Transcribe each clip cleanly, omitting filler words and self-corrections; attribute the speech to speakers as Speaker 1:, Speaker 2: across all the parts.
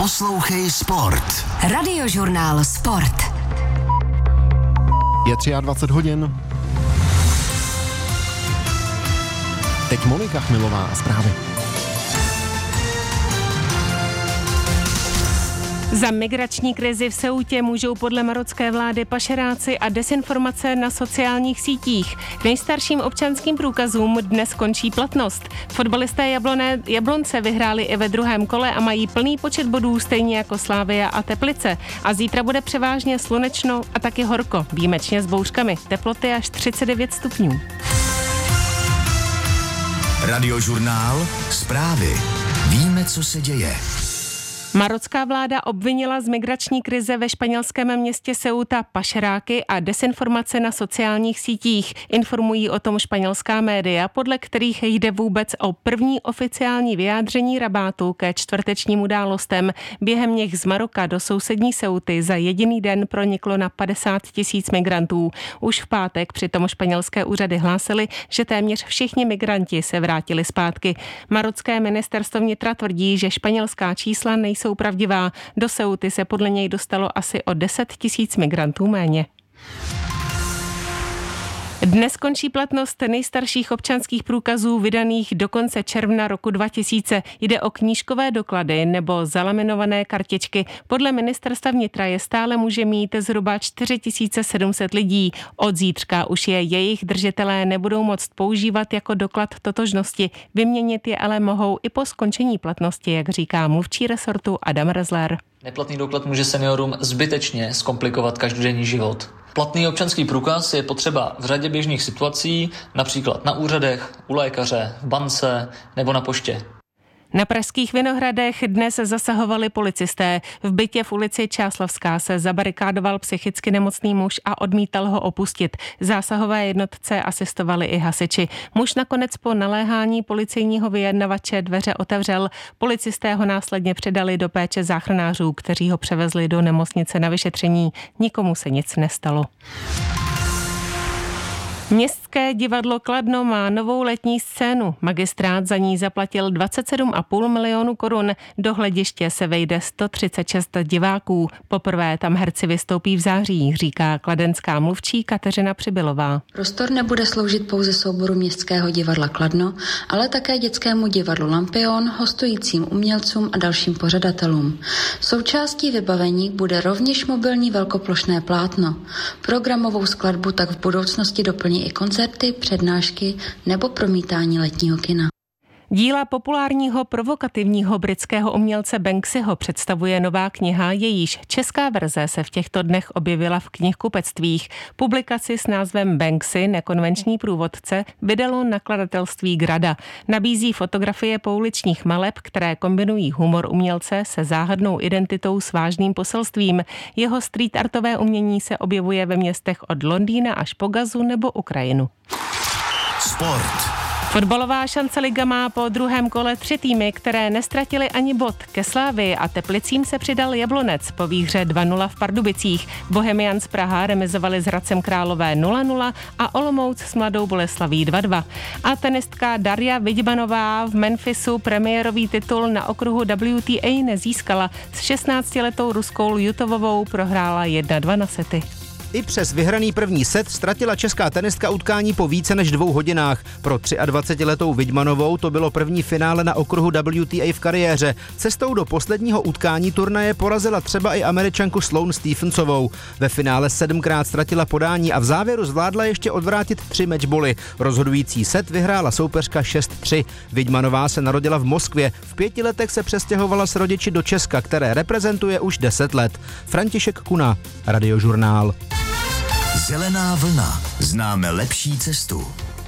Speaker 1: Poslouchej Sport.
Speaker 2: Radiožurnál Sport.
Speaker 3: Je 23 hodin. Teď Monika Chmilová a zprávy.
Speaker 4: Za migrační krizi v Ceutě můžou podle marocké vlády pašeráci a dezinformace na sociálních sítích. Nejstarším občanským průkazům dnes končí platnost. Fotbalisté Jablonce vyhráli i ve druhém kole a mají plný počet bodů stejně jako Slavia a Teplice. A zítra bude převážně slunečno a taky horko, výjimečně s bouřkami. Teploty až 39 stupňů.
Speaker 1: Radiožurnál Zprávy. Víme, co se děje.
Speaker 4: Marocká vláda obvinila z migrační krize ve španělském městě Ceuta pašeráky a dezinformace na sociálních sítích. Informují o tom španělská média, podle kterých jde vůbec o první oficiální vyjádření Rabátu ke čtvrtečním událostem. Během nich z Maroka do sousední Ceuty za jediný den proniklo na 50 000 migrantů. Už v pátek přitom španělské úřady hlásily, že téměř všichni migranti se vrátili zpátky. Marocké ministerstvo vnitra tvrdí, že španělská čísla nejsou pravdivá. Do Ceuty se podle něj dostalo asi o 10 000 migrantů méně. Dnes končí platnost nejstarších občanských průkazů vydaných do konce června roku 2000. Jde o knížkové doklady nebo zalaminované kartičky. Podle ministerstva vnitra je stále může mít zhruba 4700 lidí. Od zítřka už je jejich držitelé nebudou moct používat jako doklad totožnosti. Vyměnit je ale mohou i po skončení platnosti, jak říká mluvčí resortu Adam Rezler.
Speaker 5: Neplatný doklad může seniorům zbytečně zkomplikovat každodenní život. Platný občanský průkaz je potřeba v řadě běžných situací, například na úřadech, u lékaře, v bance nebo na poště.
Speaker 4: Na pražských Vinohradech dnes zasahovali policisté. V bytě v ulici Čáslavská se zabarikádoval psychicky nemocný muž a odmítal ho opustit. Zásahové jednotce asistovali i hasiči. Muž nakonec po naléhání policejního vyjednavače dveře otevřel. Policisté ho následně předali do péče záchranářů, kteří ho převezli do nemocnice na vyšetření. Nikomu se nic nestalo. Městské divadlo Kladno má novou letní scénu. Magistrát za ní zaplatil 27,5 milionu korun. Do hlediště se vejde 136 diváků. Poprvé tam herci vystoupí v září, říká kladenská mluvčí Kateřina Přibylová.
Speaker 6: Prostor nebude sloužit pouze souboru Městského divadla Kladno, ale také dětskému divadlu Lampion, hostujícím umělcům a dalším pořadatelům. Součástí vybavení bude rovněž mobilní velkoplošné plátno. Programovou skladbu tak v budoucnosti doplní i koncerty, přednášky nebo promítání letního kina.
Speaker 4: Díla populárního provokativního britského umělce Banksyho představuje nová kniha, jejíž česká verze se v těchto dnech objevila v knihkupectvích. Publikaci s názvem Banksy, nekonvenční průvodce, vydalo nakladatelství Grada. Nabízí fotografie pouličních maleb, které kombinují humor umělce se záhadnou identitou s vážným poselstvím. Jeho street artové umění se objevuje ve městech od Londýna až po Gazu nebo Ukrajinu.
Speaker 1: Sport.
Speaker 4: Fotbalová šance liga má po druhém kole 3 týmy, které nestratily ani bod. Ke Slávii a Teplicím se přidal Jablonec po výhře 2-0 v Pardubicích. Bohemians Praha remizovali s Hradcem Králové 0-0 a Olomouc s Mladou Boleslaví 2-2. A tenistka Darja Vidmanová v Memphisu premiérový titul na okruhu WTA nezískala. S 16letou Ruskou Ljutovovou prohrála 1-2 na sety.
Speaker 7: I přes vyhraný první set ztratila česká tenistka utkání po více než 2 hodinách. Pro 23letou Vidmanovou to bylo první finále na okruhu WTA v kariéře. Cestou do posledního utkání turnaje porazila třeba i Američanku Sloane Stephensovou. Ve finále 7krát ztratila podání a v závěru zvládla ještě odvrátit 3 matchboly. Rozhodující set vyhrála soupeřka 6-3. Vidmanová se narodila v Moskvě. V 5 letech se přestěhovala s rodiči do Česka, které reprezentuje už 10 let. František Kuna, Radiožurnál.
Speaker 1: Zelená vlna. Známe lepší cestu.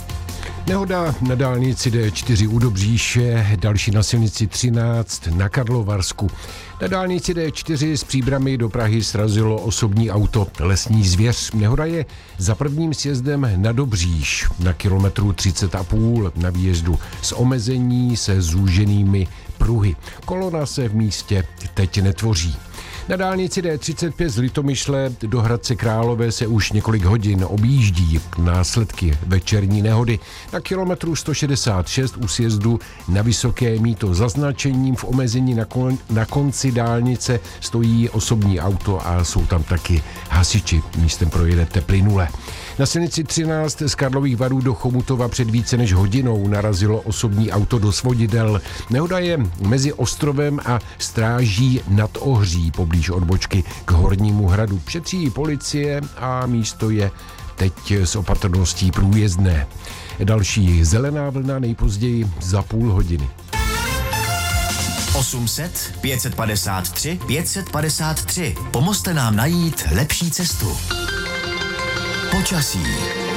Speaker 8: Nehoda na dálnici D4 u Dobříše, další na silnici 13 na Karlovarsku. Na dálnici D4 z Příbrami do Prahy srazilo osobní auto Lesní zvěř. Nehoda je za prvním sjezdem na Dobříš na kilometru 30,5 na výjezdu z omezení se zúženými pruhy. Kolona se v místě teď netvoří. Na dálnici D35 z Litomyšle do Hradce Králové se už několik hodin objíždí následky večerní nehody. Na kilometru 166 u sjezdu na Vysoké Mýto zaznačením v omezení na konci dálnice stojí osobní auto a jsou tam taky hasiči. Místem projedete plynule. Na silnici 13 z Karlových Varů do Chomutova před více než hodinou narazilo osobní auto do svodidel. Nehoda je mezi Ostrovem a Stráží nad Ohří poblíž odbočky k Hornímu Hradu. Šetří policie a místo je teď s opatrností průjezdné. Další zelená vlna nejpozději za půl hodiny.
Speaker 1: 800 553 553. Pomozte nám najít lepší cestu. Počasí.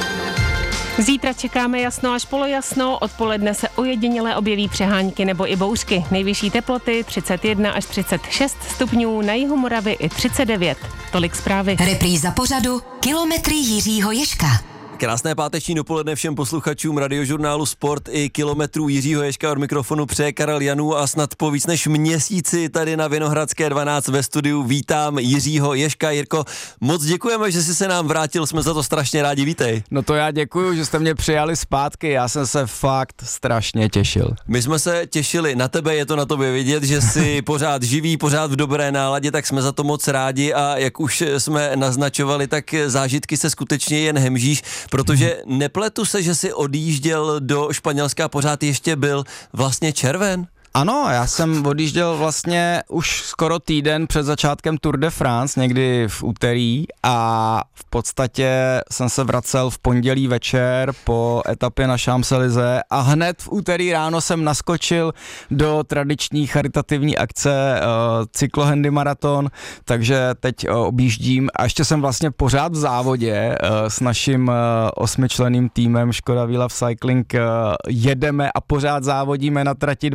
Speaker 4: Zítra čekáme jasno až polojasno, odpoledne se ojediněle objeví přehánky nebo i bouřky. Nejvyšší teploty 31 až 36 stupňů, na jihu Moravy i 39. Tolik zprávy.
Speaker 2: Repríza pořadu Kilometry Jiřího Ježka.
Speaker 3: Krásné páteční dopoledne všem posluchačům Radiožurnálu Sport i Kilometrů Jiřího Ježka. Od mikrofonu přeje Karel Janů a snad po víc než měsíci tady na Vinohradské 12 ve studiu vítám Jiřího Ježka. Jirko, moc děkujeme, že jsi se nám vrátil, jsme za to strašně rádi, vítej.
Speaker 9: No to já děkuju, že jste mě přijali zpátky, já jsem se fakt strašně těšil.
Speaker 3: My jsme se těšili na tebe, je to na tobě vidět, že jsi pořád živý, pořád v dobré náladě, tak jsme za to moc rádi a jak už jsme naznačovali, tak zážitky se skutečně jen hemžíš. Protože nepletu se, že jsi odjížděl do Španělska, pořád ještě byl vlastně červen?
Speaker 9: Ano, já jsem odjížděl vlastně už skoro týden před začátkem Tour de France, někdy v úterý a v podstatě jsem se vracel v pondělí večer po etapě na Champs-Élysées a hned v úterý ráno jsem naskočil do tradiční charitativní akce cyklohandy maraton, takže teď objíždím a ještě jsem vlastně pořád v závodě s naším 8členným týmem Škoda We Love Cycling jedeme a pořád závodíme na trati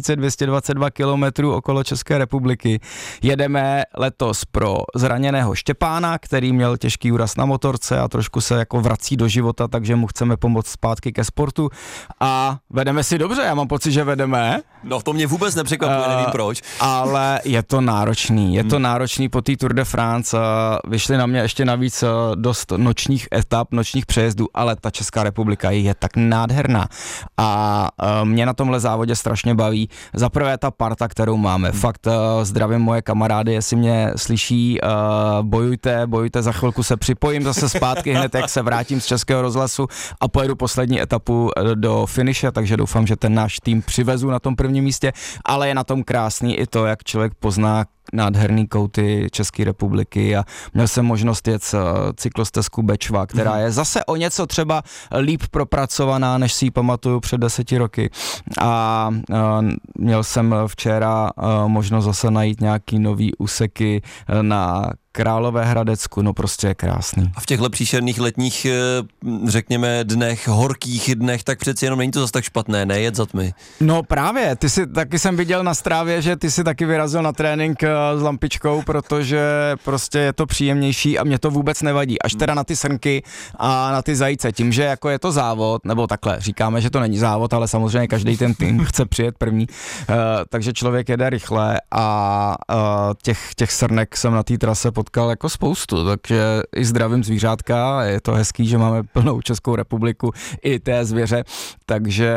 Speaker 9: 2222 kilometrů okolo České republiky. Jedeme letos pro zraněného Štěpána, který měl těžký úraz na motorce a trošku se jako vrací do života, takže mu chceme pomoct zpátky ke sportu a vedeme si dobře, já mám pocit, že vedeme.
Speaker 3: No to mě vůbec nepřekvapuje, nevím proč.
Speaker 9: Ale je to náročný po té Tour de France, vyšly na mě ještě navíc dost nočních etap, nočních přejezdů, ale ta Česká republika je tak nádherná a mě na tomhle závodě strašně baví. Za prvé ta parta, kterou máme, fakt zdravím moje kamarády, jestli mě slyší, bojujte, za chvilku se připojím zase zpátky hned, jak se vrátím z Českého rozhlasu a pojedu poslední etapu do finiše, takže doufám, že ten náš tým přivezu na tom prvním místě, ale je na tom krásný i to, jak člověk pozná nádherný kouty České republiky a měl jsem možnost jet cyklostezku Bečva, která je zase o něco třeba líp propracovaná, než si ji pamatuju před 10 roky a měl jsem včera možnost zase najít nějaký nový úseky na Královéhradecku, no prostě je krásný.
Speaker 3: A v těchhle příšerných letních, řekněme, dnech, horkých dnech, tak přeci jenom není to zase tak špatné, ne, jet za tmy.
Speaker 9: No právě, taky jsem viděl na Strávě, že ty si taky vyrazil na trénink s lampičkou, protože prostě je to příjemnější a mě to vůbec nevadí, až teda na ty srnky a na ty zajíce, tím, že jako je to závod, nebo takhle, říkáme, že to není závod, ale samozřejmě každý ten tým chce přijet první, takže člověk jede rychle a těch srnek jsem na té trase potkal jako spoustu, takže i zdravím zvířátka, je to hezký, že máme plnou Českou republiku i té zvěře, takže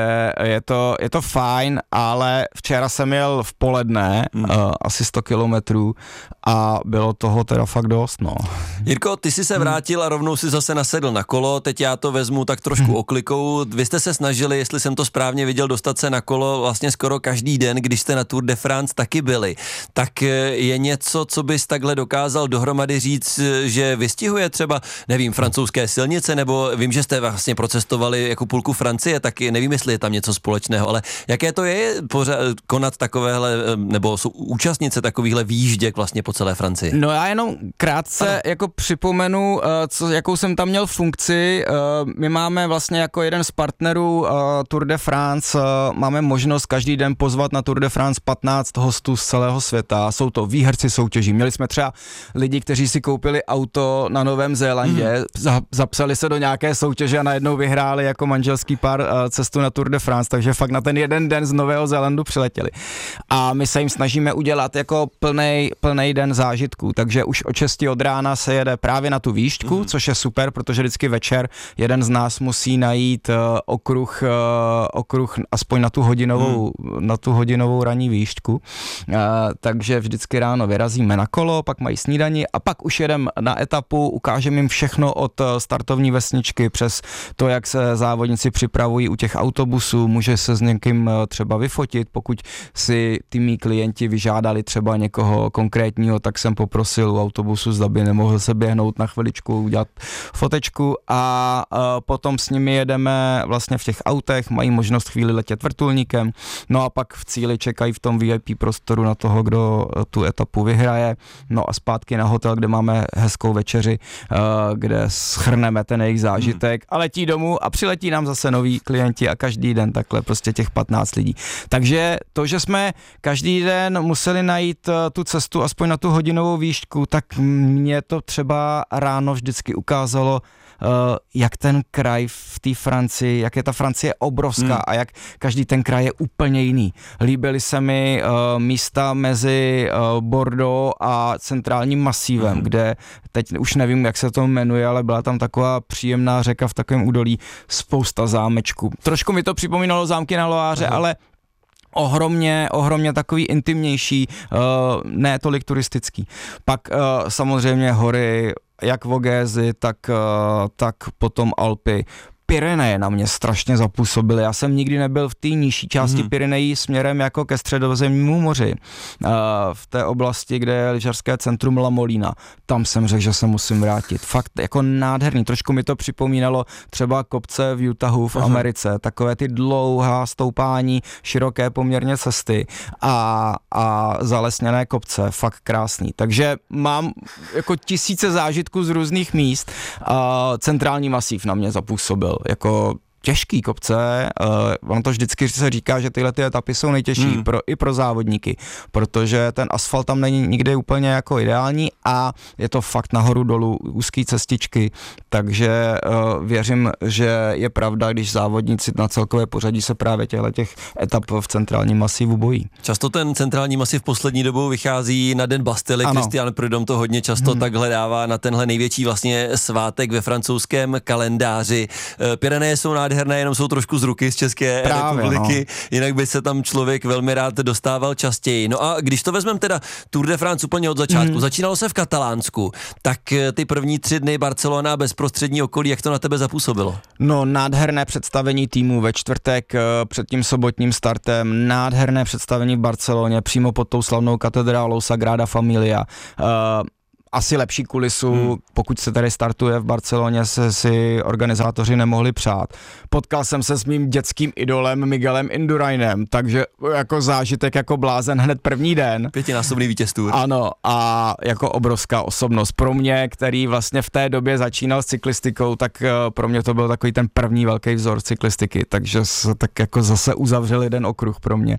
Speaker 9: je to fajn, ale včera jsem jel v poledne, asi 100 kilometrů a bylo toho teda fakt dost, no.
Speaker 3: Jirko, ty jsi se vrátil a rovnou si zase nasedl na kolo, teď já to vezmu tak trošku oklikou, vy jste se snažili, jestli jsem to správně viděl, dostat se na kolo vlastně skoro každý den, když jste na Tour de France taky byli, tak je něco, co bys takhle dokázal dohromady říct, že vystihuje třeba, nevím, francouzské silnice, nebo vím, že jste vlastně procestovali jako půlku Francie, tak nevím, jestli je tam něco společného, ale jaké to je konat takovéhle, nebo jsou účastnice takovýchhle výjížděk vlastně po celé Francii?
Speaker 9: No já jenom krátce jako připomenu, jakou jsem tam měl funkci. My máme vlastně jako jeden z partnerů Tour de France, máme možnost každý den pozvat na Tour de France 15 hostů z celého světa. Jsou to výherci soutěží. Měli jsme třeba lidi, kteří si koupili auto na Novém Zélandě, zapsali se do nějaké soutěže a najednou vyhráli jako manželský pár cestu na Tour de France, takže fakt na ten jeden den z Nového Zélandu přiletěli. A my se jim snažíme udělat jako plnej den zážitků, takže už od 6 od rána se jede právě na tu výšku, což je super, protože vždycky večer jeden z nás musí najít okruh aspoň na tu hodinovou ranní výšku. Takže vždycky ráno vyrazíme na kolo, pak mají snídani a pak už jedem na etapu, ukážeme jim všechno od startovní vesničky přes to, jak se závodníci připravují u těch autobusů, může se s někým třeba vyfotit, pokud si ty mý klienti vyžádali třeba někoho konkrétního, tak jsem poprosil u autobusu, zda by nemohl se běhnout na chviličku, udělat fotečku a potom s nimi jedeme vlastně v těch autech, mají možnost chvíli letět vrtulníkem, no a pak v cíli čekají v tom VIP prostoru na toho, kdo tu etapu vyhraje, no a zpátky na hotel, kde máme hezkou večeři, kde shrneme ten jejich zážitek a letí domů a přiletí nám zase noví klienti a každý den takhle prostě těch 15 lidí. Takže to, že jsme každý den museli najít tu cestu aspoň na tu hodinovou výšku, tak mě to třeba ráno vždycky ukázalo, jak ten kraj v té Francii, jak je ta Francie obrovská a jak každý ten kraj je úplně jiný. Líbily se mi místa mezi Bordeaux a centrálním masívem, kde teď už nevím, jak se to jmenuje, ale byla tam taková příjemná řeka v takovém údolí, spousta zámečků. Trošku mi to připomínalo zámky na Loáře, ale ohromně takový intimnější, ne tolik turistický. Pak samozřejmě hory, jak Vogézy, tak potom Alpy. Pyreneje na mě strašně zapůsobily. Já jsem nikdy nebyl v té nižší části Pyrenejí směrem jako ke Středozemnímu moři. V té oblasti, kde je lyžařské centrum La Molina. Tam jsem řekl, že se musím vrátit. Fakt jako nádherný. Trošku mi to připomínalo třeba kopce v Utahu v Americe. Takové ty dlouhá stoupání, široké poměrně cesty a zalesněné kopce. Fakt krásný. Takže mám jako tisíce zážitků z různých míst. Centrální masív na mě zapůsobil. Jako těžký kopce, ono to vždycky se říká, že tyhle ty etapy jsou nejtěžší i pro závodníky, protože ten asfalt tam není nikdy úplně jako ideální a je to fakt nahoru dolů úzký cestičky, takže věřím, že je pravda, když závodníci na celkové pořadí se právě těch etap v centrálním masivu bojí.
Speaker 3: Často ten centrální masiv poslední dobou vychází na Den Bastily, Christian Prudhomme to hodně často takhle dává na tenhle největší vlastně svátek ve francouzském kalendáři. Pyreneje jsou nádherné, jenom jsou trošku z ruky z České republiky, jinak by se tam člověk velmi rád dostával častěji. No a když to vezmeme teda Tour de France úplně od začátku, začínalo se v Katalánsku, tak ty první 3 dny Barcelona bezprostřední okolí, jak to na tebe zapůsobilo?
Speaker 9: No nádherné představení týmu ve čtvrtek před tím sobotním startem, nádherné představení v Barceloně, přímo pod tou slavnou katedrálou Sagrada Familia. Asi lepší kulisu, pokud se tady startuje v Barceloně, se si organizátoři nemohli přát. Potkal jsem se s mým dětským idolem Miguelem Indurainem, takže jako zážitek jako blázen hned první den.
Speaker 3: 5násobný vítěz Tour.
Speaker 9: Ano, a jako obrovská osobnost. Pro mě, který vlastně v té době začínal s cyklistikou, tak pro mě to byl takový ten první velký vzor cyklistiky, takže se tak jako zase uzavřel jeden okruh pro mě.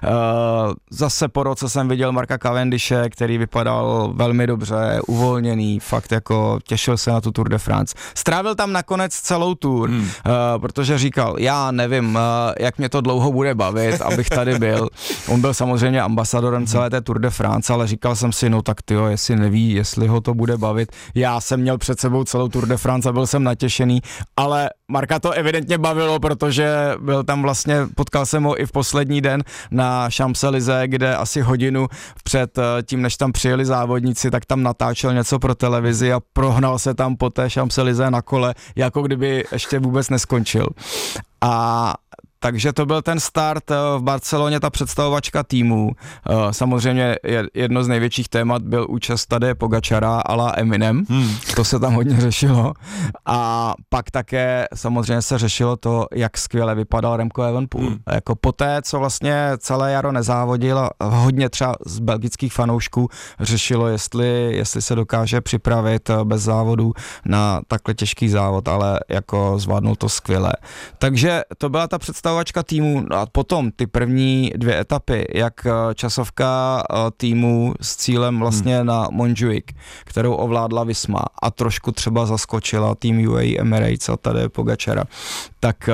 Speaker 9: Zase po roce jsem viděl Marka Cavendishe, který vypadal velmi dobře, uvolněný, fakt jako těšil se na tu Tour de France. Strávil tam nakonec celou Tour, protože říkal, já nevím, jak mě to dlouho bude bavit, abych tady byl. On byl samozřejmě ambasadorem celé té Tour de France, ale říkal jsem si, no tak tyjo, jestli neví, jestli ho to bude bavit. Já jsem měl před sebou celou Tour de France a byl jsem natěšený, ale Marka to evidentně bavilo, protože byl tam vlastně, potkal jsem ho i v poslední den na Champs-Élysées, kde asi hodinu před tím, než tam přijeli závodníci, tak tam natáčel něco pro televizi a prohnal se tam po té Champs-Élysées na kole, jako kdyby ještě vůbec neskončil. A takže to byl ten start v Barceloně, ta představovačka týmu. Samozřejmě jedno z největších témat byl účast Tadeje Pogačara a la Eminem. To se tam hodně řešilo. A pak také samozřejmě se řešilo to, jak skvěle vypadal Remco Evenepoel. Jako poté, co vlastně celé jaro nezávodil a hodně třeba z belgických fanoušků řešilo, jestli se dokáže připravit bez závodu na takhle těžký závod, ale jako zvládnul to skvěle. Takže to byla ta představovačka sestavovačka týmu a potom ty první 2 etapy, jak časovka týmu s cílem vlastně na Montjuic, kterou ovládla Visma a trošku třeba zaskočila tým UAE Emirates a tady Pogačara, tak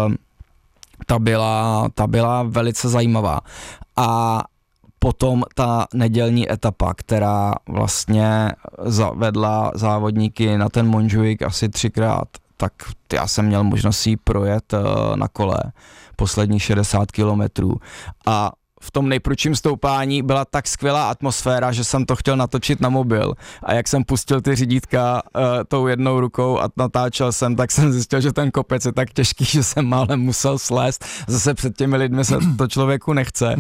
Speaker 9: ta byla velice zajímavá. A potom ta nedělní etapa, která vlastně zavedla závodníky na ten Montjuic asi 3krát, tak já jsem měl možnost jí projet na kole posledních 60 kilometrů a v tom nejprudším stoupání byla tak skvělá atmosféra, že jsem to chtěl natočit na mobil a jak jsem pustil ty řídítka tou jednou rukou a natáčel jsem, tak jsem zjistil, že ten kopec je tak těžký, že jsem málem musel slézt. Zase před těmi lidmi se to člověku nechce.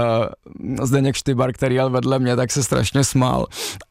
Speaker 9: Zdeněk Štybar, který jel vedle mě, tak se strašně smál,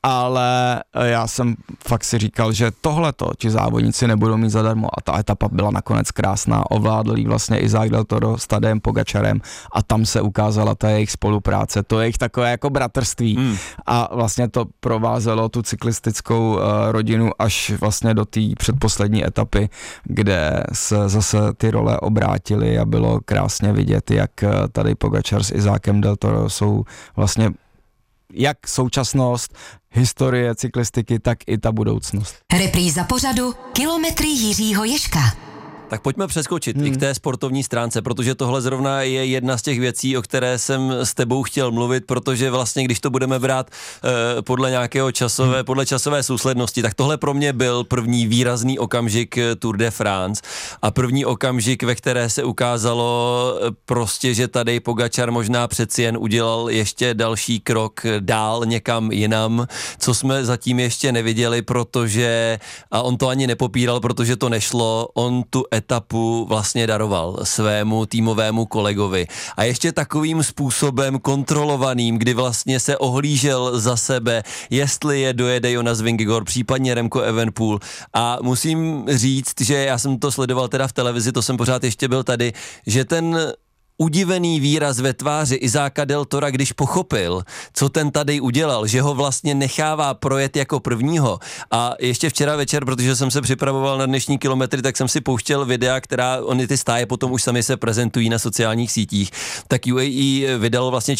Speaker 9: ale já jsem fakt si říkal, že tohleto ti závodníci nebudou mít zadarmo a ta etapa byla nakonec krásná, ovládl jí vlastně Isaac Del Toro s Tadem Pogačarem a tam se ukázala ta jejich spolupráce, to jejich takové jako bratrství a vlastně to provázelo tu cyklistickou rodinu až vlastně do té předposlední etapy, kde se zase ty role obrátily a bylo krásně vidět, jak tady Pogačar s Isákem Del Toro jsou vlastně jak současnost, historie cyklistiky, tak i ta budoucnost.
Speaker 2: Repríza pořadu Kilometry Jiřího Ježka.
Speaker 3: Tak pojďme přeskočit i k té sportovní stránce, protože tohle zrovna je jedna z těch věcí, o které jsem s tebou chtěl mluvit, protože vlastně, když to budeme brát podle nějakého podle časové souslednosti, tak tohle pro mě byl první výrazný okamžik Tour de France a první okamžik, ve které se ukázalo prostě, že Tadej Pogačar možná přeci jen udělal ještě další krok dál někam jinam, co jsme zatím ještě neviděli, protože, a on to ani nepopíral, protože to nešlo, on tu etapu vlastně daroval svému týmovému kolegovi. A ještě takovým způsobem kontrolovaným, kdy vlastně se ohlížel za sebe, jestli je dojede Jonas Vingegaard, případně Remco Evenepoel. A musím říct, že já jsem to sledoval teda v televizi, to jsem pořád ještě byl tady, že ten udivený výraz ve tváři Isáka Del Tora, když pochopil, co ten Tadej udělal, že ho vlastně nechává projet jako prvního. A ještě včera večer, protože jsem se připravoval na dnešní kilometry, tak jsem si pouštěl videa, která oni ty stáje potom už sami se prezentují na sociálních sítích. Tak UAE vydalo vlastně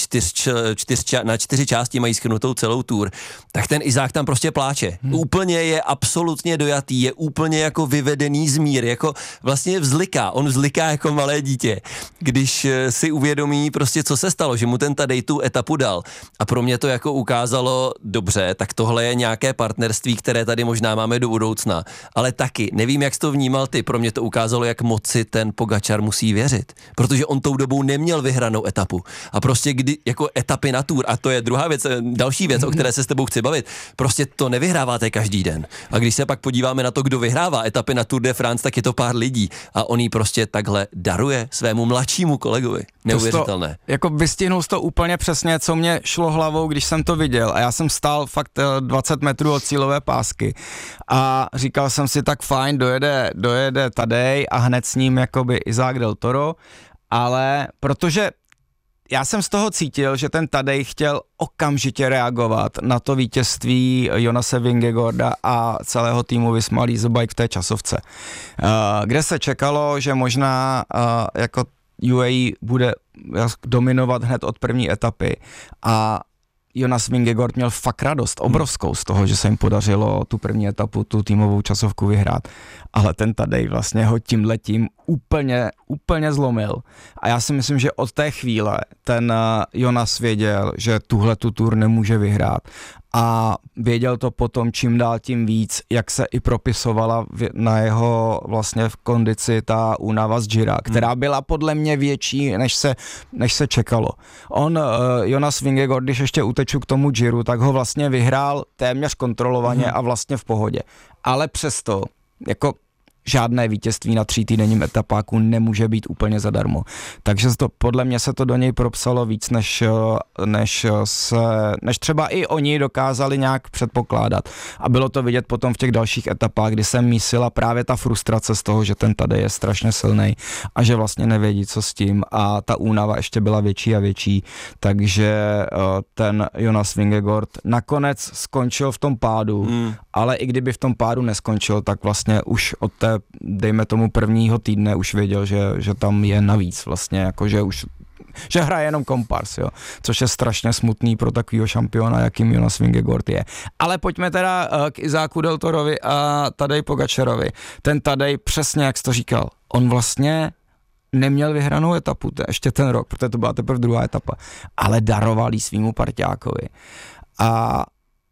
Speaker 3: na 4 části, mají shrnutou celou tour. Tak ten Isák tam prostě pláče. Úplně je absolutně dojatý, je úplně jako vyvedený z míry, jako vlastně vzliká. On vzliká jako malé dítě, když si uvědomí prostě, co se stalo, že mu ten Tadej tu etapu dal. A pro mě to jako ukázalo, dobře, tak tohle je nějaké partnerství, které tady možná máme do budoucna. Ale taky, nevím, jak jsi to vnímal ty, pro mě to ukázalo, jak moc si ten Pogačar musí věřit. Protože on tou dobou neměl vyhranou etapu. A prostě kdy, jako etapy na Tour, a to je druhá věc, další věc, o které se s tebou chci bavit, prostě to nevyhráváte každý den. A když se pak podíváme na to, kdo vyhrává etapy na Tour de France, tak je to pár lidí. A on jí prostě takhle daruje svému mladšímu kolegovi. Neuvěřitelné.
Speaker 9: Jako vystihnul jsi to úplně přesně, co mě šlo hlavou, když jsem to viděl. A já jsem stál fakt 20 metrů od cílové pásky. A říkal jsem si, tak fajn, dojede Tadej a hned s ním jakoby Isaac Del Toro. Ale protože já jsem z toho cítil, že ten Tadej chtěl okamžitě reagovat na to vítězství Jonase Vingegaarda a celého týmu Visma Lease Bike v té časovce. Kde se čekalo, že možná jako UAE bude dominovat hned od první etapy a Jonas Vingegaard měl fakt radost, obrovskou z toho, že se jim podařilo tu první etapu, tu týmovou časovku vyhrát. Ale ten Tadej vlastně ho tímhletím úplně zlomil. A já si myslím, že od té chvíle ten Jonas věděl, že tuhle tu tour nemůže vyhrát. A věděl to potom čím dál tím víc, jak se i propisovala na jeho vlastně v kondici ta únava z Gira, která byla podle mě větší, než se čekalo. Jonas Vingegaard, když ještě uteču k tomu Giru, tak ho vlastně vyhrál téměř kontrolovaně a vlastně v pohodě. Ale přesto, jako žádné vítězství na 3týdenním etapáku nemůže být úplně zadarmo. Takže podle mě se to do něj propsalo víc, než třeba i oni dokázali nějak předpokládat. A bylo to vidět potom v těch dalších etapách, kdy se mísila právě ta frustrace z toho, že ten Tadej je strašně silný a že vlastně nevědí, co s tím, a ta únava ještě byla větší a větší, takže ten Jonas Vingegaard nakonec skončil v tom pádu, ale i kdyby v tom pádu neskončil, tak vlastně už od té dejme tomu prvního týdne už věděl, že tam je navíc vlastně, jakože už že hraje jenom kompars, jo, což je strašně smutný pro takovýho šampiona, jakým Jonas Vingegaard je. Ale pojďme teda k Izáku Del Torovi a Tadej Pogačarovi. Ten Tadej, přesně jak jsi to říkal, on vlastně neměl vyhranou etapu, ještě ten rok, protože to byla teprve druhá etapa, ale daroval jí svýmu parťákovi. A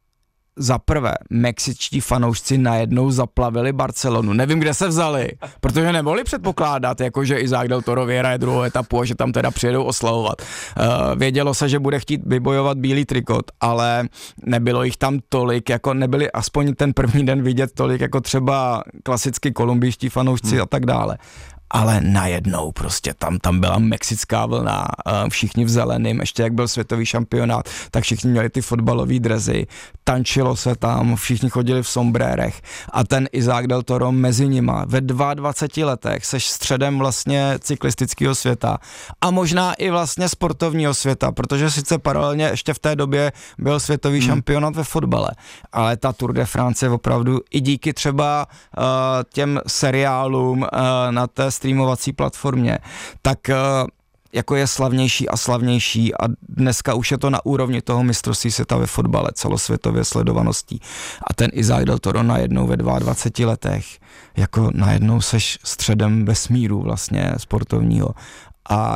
Speaker 9: za prvé, mexičtí fanoušci najednou zaplavili Barcelonu. Nevím, kde se vzali, protože nemohli předpokládat, jako že Isaac Del Toro vyhraje druhou etapu a že tam teda přijedou oslavovat. Vědělo se, že bude chtít vybojovat bílý trikot, ale nebylo jich tam tolik, jako nebyli aspoň ten první den vidět tolik, jako třeba klasicky kolumbijští fanoušci a tak dále. Ale najednou prostě tam byla mexická vlna, všichni v zeleným, ještě jak byl světový šampionát, tak všichni měli ty fotbalové dresy, tančilo se tam, všichni chodili v sombrérech a ten Isaac Del Toro mezi nima ve 22 letech seš středem vlastně cyklistického světa a možná i vlastně sportovního světa, protože sice paralelně ještě v té době byl světový šampionát ve fotbale, ale ta Tour de France je opravdu i díky třeba těm seriálům na té streamovací platformě, tak jako je slavnější a slavnější a dneska už je to na úrovni toho mistrovství světa ve fotbale celosvětově sledovaností. A ten Isaac Del Toro najednou ve 22 letech, jako najednou seš středem vesmíru vlastně sportovního. A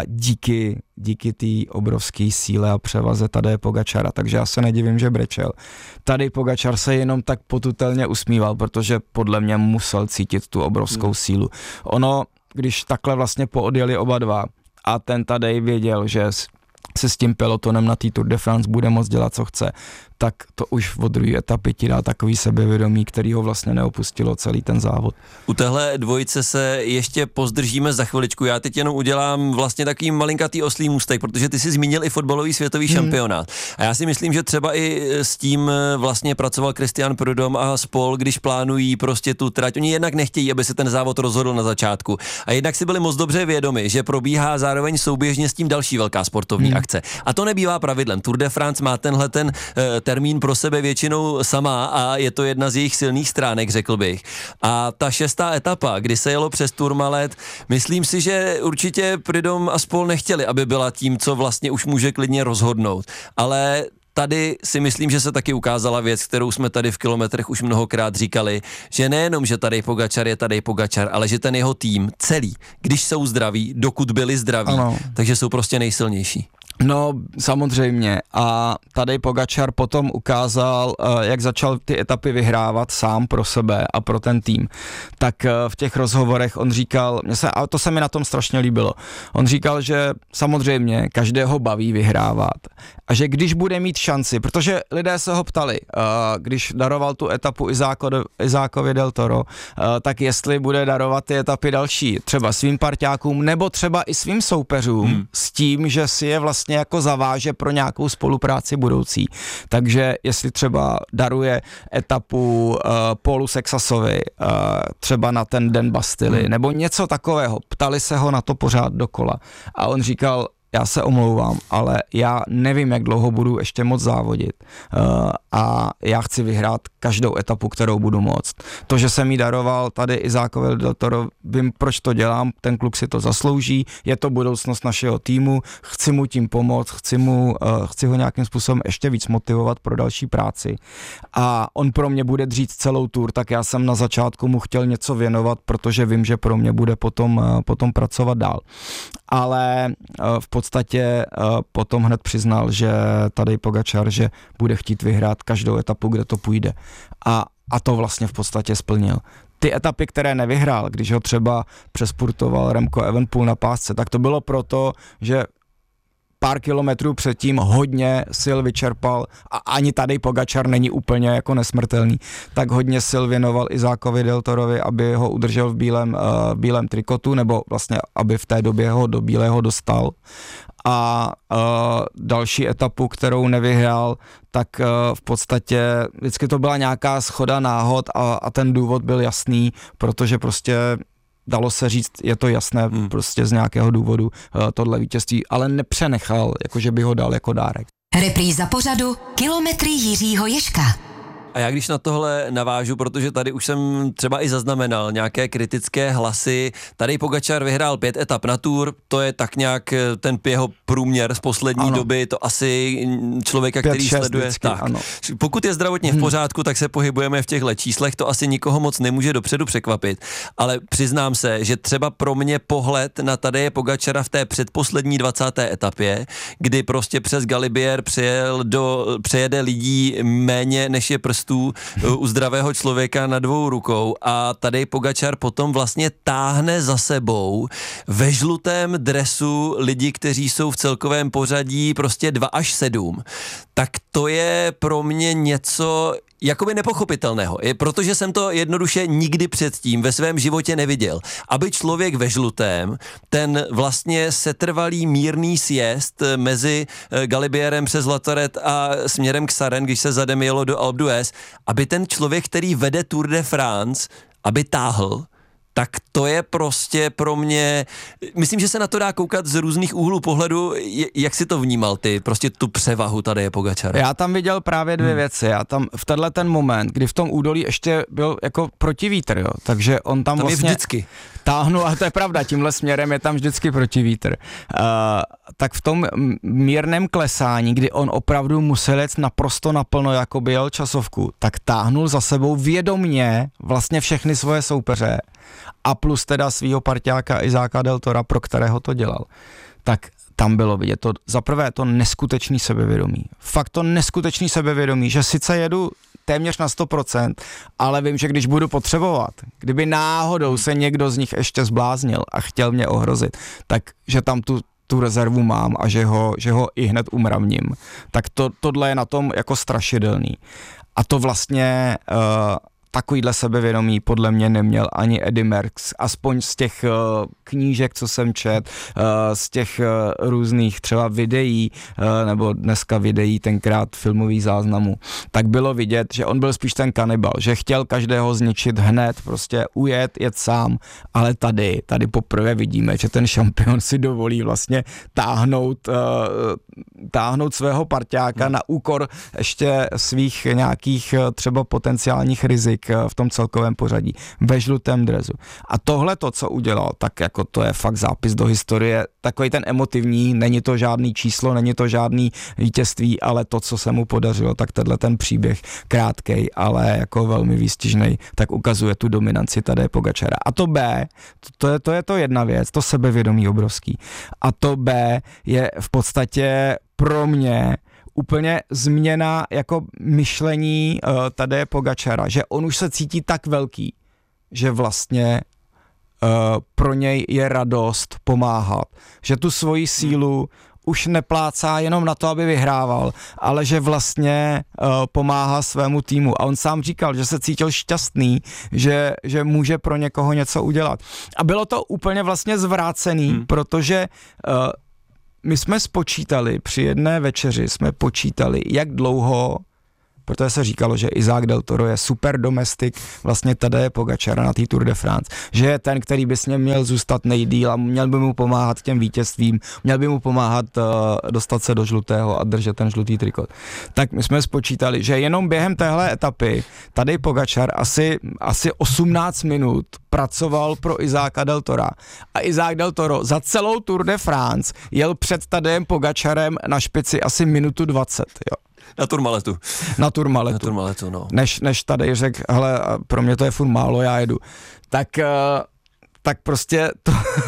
Speaker 9: díky té obrovské síle a převaze Tadeje Pogačara, takže já se nedivím, že brečel. Tadej Pogačar se jenom tak potutelně usmíval, protože podle mě musel cítit tu obrovskou sílu. Ono, když takhle vlastně poodjeli oba dva a ten Tadej věděl, že se s tím pelotonem na té Tour de France bude moct dělat, co chce, tak to už od druhé etapy ti dá takový sebevědomí, který ho vlastně neopustilo celý ten závod.
Speaker 3: U téhle dvojice se ještě pozdržíme za chviličku. Já teď jenom udělám vlastně takový malinkatý oslý můstek, protože ty jsi zmínil i fotbalový světový šampionát. A já si myslím, že třeba i s tím vlastně pracoval Christian Prudhomme a spol, když plánují prostě tu trať. Oni jednak nechtějí, aby se ten závod rozhodl na začátku. A jednak si byli moc dobře vědomi, že probíhá zároveň souběžně s tím další velká sportovní akce. A to nebývá pravidlem. Tour de France má tenhle termín pro sebe většinou sama a je to jedna z jejich silných stránek, řekl bych. A ta 6. etapa, kdy se jelo přes Tourmalet, myslím si, že určitě Prudhomme a spol nechtěli, aby byla tím, co vlastně už může klidně rozhodnout. Ale tady si myslím, že se taky ukázala věc, kterou jsme tady v Kilometrech už mnohokrát říkali, že nejenom, že Tadej Pogačar je Tadej Pogačar, ale že ten jeho tým celý, když jsou zdraví, dokud byli zdraví, takže jsou prostě nejsilnější.
Speaker 9: No, samozřejmě. A Tadej Pogačar potom ukázal, jak začal ty etapy vyhrávat sám pro sebe a pro ten tým. Tak v těch rozhovorech on říkal, a to se mi na tom strašně líbilo, on říkal, že samozřejmě každého baví vyhrávat a že když bude mít šanci, protože lidé se ho ptali, když daroval tu etapu Izákovi Del Toro, tak jestli bude darovat ty etapy další, třeba svým parťákům nebo třeba i svým soupeřům s tím, že si je vlastně jako zaváže pro nějakou spolupráci budoucí. Takže jestli třeba daruje etapu Paulu Sexasovi, třeba na ten den Bastily, nebo něco takového. Ptali se ho na to pořád dokola. A on říkal, já se omlouvám, ale já nevím, jak dlouho budu ještě moc závodit a já chci vyhrát každou etapu, kterou budu moct. To, že jsem jí daroval tady Izákovi Del Toro, vím, proč to dělám, ten kluk si to zaslouží, je to budoucnost našeho týmu, chci mu tím pomoct, chci ho nějakým způsobem ještě víc motivovat pro další práci a on pro mě bude dřít celou tour, tak já jsem na začátku mu chtěl něco věnovat, protože vím, že pro mě bude potom pracovat dál. Ale v podstatě potom hned přiznal, že Tadej Pogačar, že bude chtít vyhrát každou etapu, kde to půjde. A to vlastně v podstatě splnil. Ty etapy, které nevyhrál, když ho třeba přespurtoval Remco Evenepoel na pásce, tak to bylo proto, že pár kilometrů předtím hodně sil vyčerpal a ani Tadej Pogačar není úplně jako nesmrtelný, tak hodně sil věnoval Izákovi Del Torovi, aby ho udržel v bílém trikotu, nebo vlastně, aby v té době ho do bílého dostal. A další etapu, kterou nevyhrál, tak v podstatě vždycky to byla nějaká shoda náhod a ten důvod byl jasný, protože prostě dalo se říct, je to jasné prostě z nějakého důvodu tohle vítězství, ale nepřenechal, jakože by ho dal jako dárek.
Speaker 2: Repríza pořadu Kilometry Jiřího Ježka.
Speaker 3: A já když na tohle navážu, protože tady už jsem třeba i zaznamenal nějaké kritické hlasy, tady Pogačar vyhrál 5 etap na Tour, to je tak nějak ten jeho průměr z poslední doby, to asi člověka, který sleduje.
Speaker 9: Vždycky,
Speaker 3: tak. Pokud je zdravotně v pořádku, tak se pohybujeme v těchto číslech, to asi nikoho moc nemůže dopředu překvapit, ale přiznám se, že třeba pro mě pohled na Tadeje Pogačara v té předposlední 20. etapě, kdy prostě přes Galibier přejede lidí méně než je prstů u zdravého člověka na 2 rukou a Tadej Pogačar potom vlastně táhne za sebou ve žlutém dresu lidi, kteří jsou v celkovém pořadí prostě 2 až 7, tak to je pro mě něco jakoby nepochopitelného, protože jsem to jednoduše nikdy předtím ve svém životě neviděl. Aby člověk ve žlutém, ten vlastně setrvalý mírný sjezd mezi Galibierem přes Latoret a směrem k Saren, když se zadem jelo do Alpe d'Huez, aby ten člověk, který vede Tour de France, aby táhl, tak to je prostě pro mě, myslím, že se na to dá koukat z různých úhlů pohledu, jak si to vnímal ty, prostě tu převahu Tadeje Pogačara.
Speaker 9: Já tam viděl právě 2 věci, já tam v tenhle ten moment, kdy v tom údolí ještě byl jako protivítr, jo, takže on tam vlastně
Speaker 3: je vždycky
Speaker 9: táhnul, a to je pravda, tímhle směrem je tam vždycky protivítr. Tak v tom mírném klesání, kdy on opravdu musel jet naprosto naplno, jako by jel časovku, tak táhnul za sebou vědomně vlastně všechny svoje soupeře a plus teda svýho parťáka Izáka Del Tora, pro kterého to dělal. Tak tam bylo vidět to, zaprvé to neskutečný sebevědomí. Fakt to neskutečný sebevědomí, že sice jedu téměř na 100%, ale vím, že když budu potřebovat, kdyby náhodou se někdo z nich ještě zbláznil a chtěl mě ohrozit, tak že tam tu rezervu mám a že ho i hned umravním. Tak tohle je na tom jako strašidelný. A to vlastně takovýhle sebevědomí podle mě neměl ani Eddy Merckx, aspoň z těch knížek, co jsem čet, z těch různých třeba videí, nebo dneska videí, tenkrát filmových záznamů, tak bylo vidět, že on byl spíš ten kanibal, že chtěl každého zničit hned, prostě jet sám, ale tady poprvé vidíme, že ten šampion si dovolí vlastně táhnout svého parťáka na úkor ještě svých nějakých třeba potenciálních rizik v tom celkovém pořadí ve žlutém dresu. A tohle to, co udělal, tak jako to je fakt zápis do historie, takový ten emotivní, není to žádný číslo, není to žádný vítězství, ale to, co se mu podařilo, tak tenhle ten příběh krátkej, ale jako velmi výstižnej, tak ukazuje tu dominanci Tadeje Pogačara. A to B, to je to jedna věc, to sebevědomí obrovský. A to B je v podstatě pro mě úplně změna jako myšlení Tadeje Pogačara, že on už se cítí tak velký, že vlastně pro něj je radost pomáhat, že tu svoji sílu už neplácá jenom na to, aby vyhrával, ale že vlastně pomáhá svému týmu. A on sám říkal, že se cítil šťastný, že může pro někoho něco udělat. A bylo to úplně vlastně zvrácený, protože my jsme spočítali, při jedné večeři jsme počítali, jak dlouho, protože se říkalo, že Izák Del Toro je super domestik vlastně Tadeje Pogačara na té Tour de France, že je ten, který by s ním měl zůstat nejdýl a měl by mu pomáhat těm vítězstvím, měl by mu pomáhat dostat se do žlutého a držet ten žlutý trikot. Tak my jsme spočítali, že jenom během téhle etapy Tadej Pogačar asi 18 minut pracoval pro Izáka Del Tora. A Izák Del Toro za celou Tour de France jel před Tadejem Pogačarem na špici asi minutu 20, jo.
Speaker 3: Na Tourmaletu, no.
Speaker 9: Než tady řekl, hele, pro mě to je furt málo, já jedu. Tak prostě to...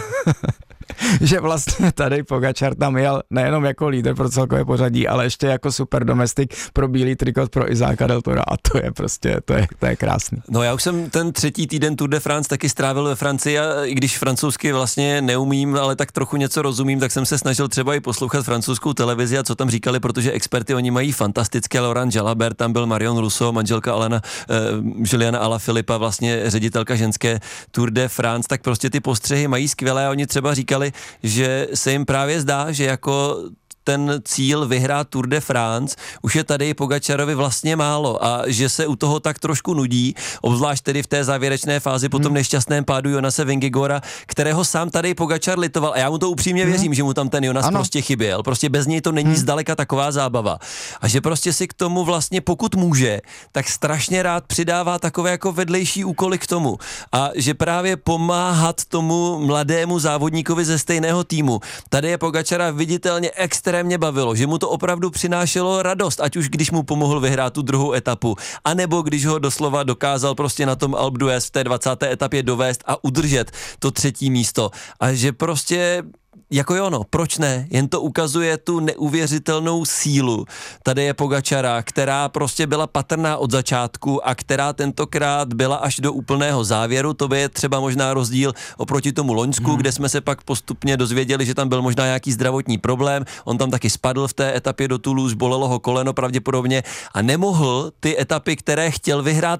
Speaker 9: že vlastně Tadej Pogačar tam jel nejenom jako lídr pro celkové pořadí, ale ještě jako super domestik pro bílý trikot pro Izáka Del Tora a to je prostě, to je krásný.
Speaker 3: No já už jsem ten 3. týden Tour de France taky strávil ve Francii a i když francouzsky vlastně neumím, ale tak trochu něco rozumím, tak jsem se snažil třeba i poslouchat francouzskou televizi a co tam říkali, protože experty oni mají fantastické, Laurent Jalabert, tam byl Marion Rousseau, manželka Juliana Alaphilippa, vlastně ředitelka ženské Tour de France, tak prostě ty postřehy mají skvělé a oni třeba říkali, že se jim právě zdá, že jako ten cíl vyhrát Tour de France už je tady Pogačarovi vlastně málo a že se u toho tak trošku nudí, obzvlášť tedy v té závěrečné fázi po tom nešťastném pádu Jonase Vingegaarda, kterého sám tady Pogačar litoval a já mu to upřímně věřím, že mu tam ten Jonas prostě chyběl. Prostě bez něj to není zdaleka taková zábava. A že prostě si k tomu vlastně, pokud může, tak strašně rád přidává takové jako vedlejší úkoly k tomu. A že právě pomáhat tomu mladému závodníkovi ze stejného týmu. Tady je Pogačara viditelně extrémně bavilo, že mu to opravdu přinášelo radost, ať už když mu pomohl vyhrát tu druhou etapu, anebo když ho doslova dokázal prostě na tom Alpe d'Huez v té 20. etapě dovést a udržet to 3. místo. A že prostě jako jo, no, proč ne? Jen to ukazuje tu neuvěřitelnou sílu. Tady je Pogačara, která prostě byla patrná od začátku a která tentokrát byla až do úplného závěru. To by je třeba možná rozdíl oproti tomu loňsku, kde jsme se pak postupně dozvěděli, že tam byl možná nějaký zdravotní problém. On tam taky spadl v té etapě do Toulouse, bolelo ho koleno pravděpodobně a nemohl ty etapy, které chtěl vyhrát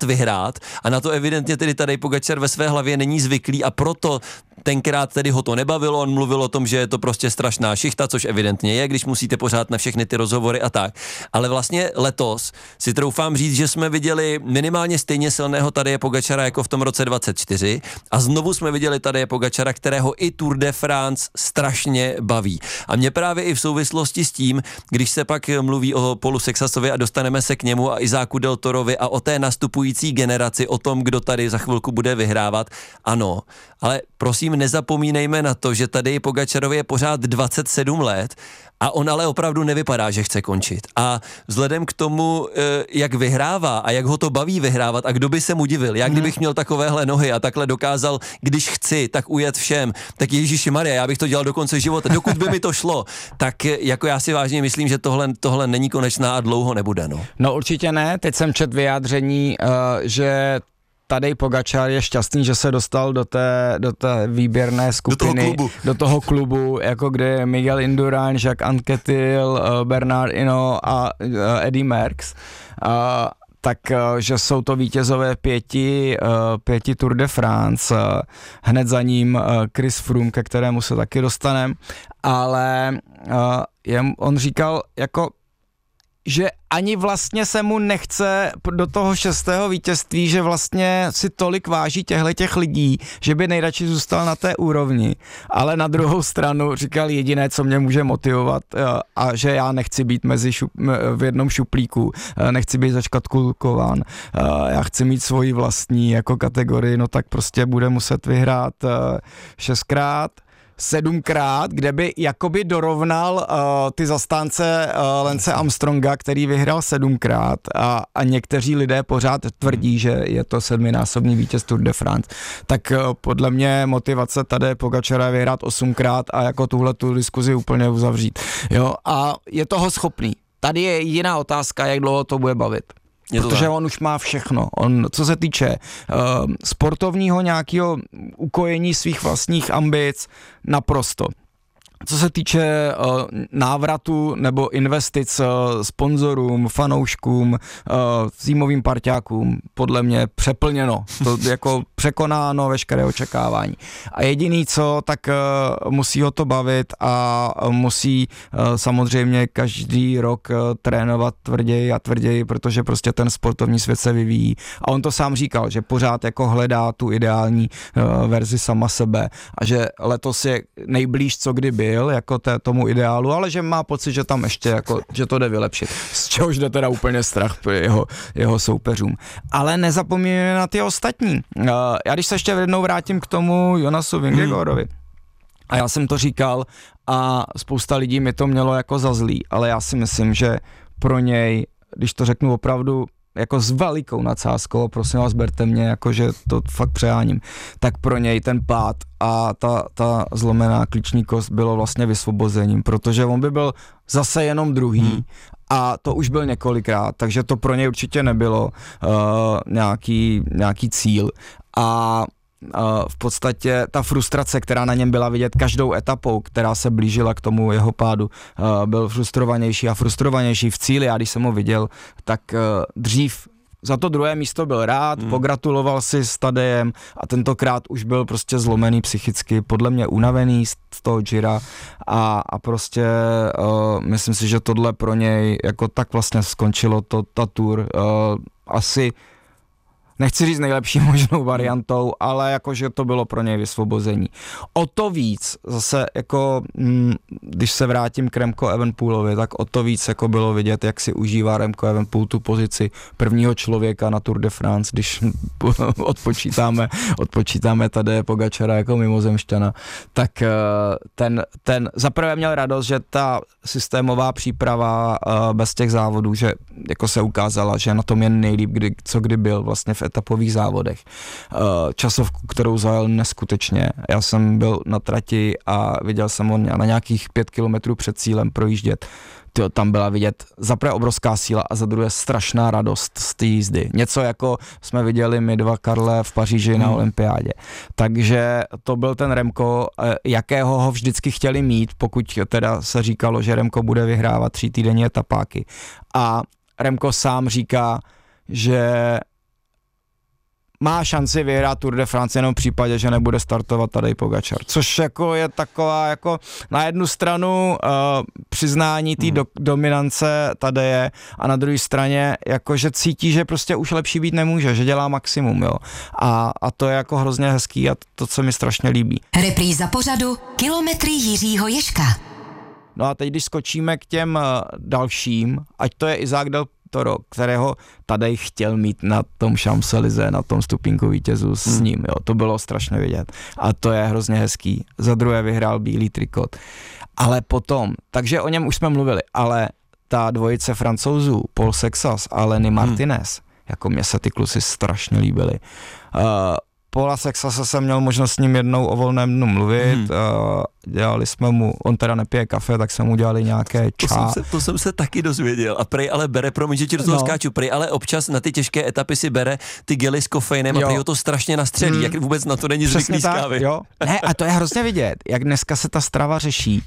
Speaker 3: a na to evidentně tedy tady Pogačar ve své hlavě není zvyklý a proto tenkrát tedy ho to nebavilo, on mluvil o tom, že je to prostě strašná šichta, což evidentně je, když musíte pořád na všechny ty rozhovory a tak. Ale vlastně letos si troufám říct, že jsme viděli minimálně stejně silného Tadeje Pogačara jako v tom roce 24 a znovu jsme viděli Tadeje Pogačara, kterého i Tour de France strašně baví. A mě právě i v souvislosti s tím, když se pak mluví o Paulu Sexasovi a dostaneme se k němu a Izáku Del Torovi a o té nastupující generaci, o tom, kdo tady za chvilku bude vyhrávat, ano, ale prosím, nezapomínejme na to, že tady Pogačarovi je pořád 27 let a on ale opravdu nevypadá, že chce končit. A vzhledem k tomu, jak vyhrává a jak ho to baví vyhrávat a kdo by se mu divil, já kdybych měl takovéhle nohy a takhle dokázal, když chci, tak ujet všem, tak Ježíšimarja, já bych to dělal do konce života, dokud by mi to šlo, tak jako já si vážně myslím, že tohle není konečná a dlouho nebude.
Speaker 9: No určitě ne, teď jsem četl vyjádření, že Tadej Pogačar je šťastný, že se dostal do té výběrné skupiny, do toho klubu, jako kde je Miguel Indurain, Jacques Anquetil, Bernard Hinault a Eddy Merckx. Takže jsou to vítězové pěti Tour de France, hned za ním Chris Froome, ke kterému se taky dostaneme, ale on říkal jako, že ani vlastně se mu nechce do toho 6. vítězství, že vlastně si tolik váží těch lidí, že by nejradši zůstal na té úrovni. Ale na druhou stranu říkal jediné, co mě může motivovat a že já nechci být v jednom šuplíku, nechci být zaškatulkován, já chci mít svoji vlastní jako kategorii, no tak prostě bude muset vyhrát 6krát, 7krát, kde by jakoby dorovnal ty zastánce Lance Armstronga, který vyhrál 7krát a někteří lidé pořád tvrdí, že je to 7násobný vítěz Tour de France. Tak podle mě motivace tady Pogačara je vyhrát 8krát a jako tu diskuzi úplně uzavřít. Jo? A je toho schopný. Tady je jediná otázka, jak dlouho to bude bavit. Protože on už má všechno. On, co se týče sportovního nějakého ukojení svých vlastních ambic, naprosto. Co se týče návratu nebo investic sponzorům, fanouškům, týmovým parťákům, podle mě přeplněno. To jako překonáno veškeré očekávání. A jediný co, tak musí ho to bavit a musí samozřejmě každý rok trénovat tvrději a tvrději, protože prostě ten sportovní svět se vyvíjí. A on to sám říkal, že pořád jako hledá tu ideální verzi sama sebe a že letos je nejblíž, co kdy byl, jako tomu ideálu, ale že má pocit, že tam ještě jako, že to jde vylepšit. Z čehož jde teda úplně strach jeho soupeřům. Ale nezapomínáme na ty ostatní. Já když se ještě jednou vrátím k tomu Jonasu Vingegaardovi, a já jsem to říkal a spousta lidí mi to mělo jako za zlý, ale já si myslím, že pro něj, když to řeknu opravdu jako s velikou nadsázkou, prosím vás, berte mě, jakože to fakt přeháním, tak pro něj ten pád a ta zlomená klíční kost bylo vlastně vysvobozením, protože on by byl zase jenom druhý a to už byl několikrát, takže to pro něj určitě nebylo nějaký cíl a v podstatě ta frustrace, která na něm byla vidět každou etapou, která se blížila k tomu jeho pádu, byl frustrovanější a frustrovanější v cíli. Já když jsem ho viděl, tak dřív za to druhé místo byl rád, pogratuloval si s Tadejem a tentokrát už byl prostě zlomený psychicky, podle mě unavený z toho Gira a prostě myslím si, že tohle pro něj jako tak vlastně skončilo ta tour asi nechci říct nejlepší možnou variantou, ale jakože to bylo pro něj vysvobození. O to víc, zase jako, když se vrátím k Remco Evenepoelovi, tak o to víc jako bylo vidět, jak si užívá Remco Evenepoel tu pozici prvního člověka na Tour de France, když odpočítáme Tadeje Pogačara jako mimozemšťana, tak ten zaprvé měl radost, že ta systémová příprava bez těch závodů, že jako se ukázala, že na tom je nejlíp, kdy byl vlastně v etapových závodech. Časovku, kterou zajel neskutečně. Já jsem byl na trati a viděl jsem ho na nějakých 5 kilometrů před cílem projíždět. Tam byla vidět za prvé obrovská síla a za druhé strašná radost z té jízdy. Něco jako jsme viděli my dva, Karle, v Paříži na olympiádě. Takže to byl ten Remco, jakého ho vždycky chtěli mít, pokud teda se říkalo, že Remco bude vyhrávat 3týdenní etapáky. A Remco sám říká, že má šanci vyhrát Tour de France jenom v případě, že nebude startovat Tadej Pogačar. Což jako je taková jako na jednu stranu přiznání té dominance Tadeje a na druhé straně jako, že cítí, že prostě už lepší být nemůže, že dělá maximum, jo. A to je jako hrozně hezký a to se mi strašně líbí.
Speaker 2: Repríza pořadu Kilometry Jiřího Ježka.
Speaker 9: No a teď, když skočíme k těm dalším, ať to je Isaac Del Toro, kterého Tadej chtěl mít na tom Champs-Élysées, na tom stupínku vítězů s ním, jo, to bylo strašně vidět a to je hrozně hezký. Za druhé vyhrál bílý trikot. Ale potom, takže o něm už jsme mluvili, ale ta dvojice Francouzů, Paul Sexas a Lenny Martinez, jako mě se ty kluci strašně líbily. Paula Sexase jsem měl možnost s ním jednou o volném dnu mluvit, dělali jsme mu, on teda nepije kafe, tak jsme mu dělali nějaké čá.
Speaker 3: To jsem se taky dozvěděl a prej ale bere, promiň, že ti do toho skáču, prej ale občas na ty těžké etapy si bere ty gely s kofeinem a prej ho to strašně nastřelí, jak vůbec na to není zvyklý z kávy.
Speaker 9: Jo. Ne, a to je hrozně vidět, jak dneska se ta strava řeší.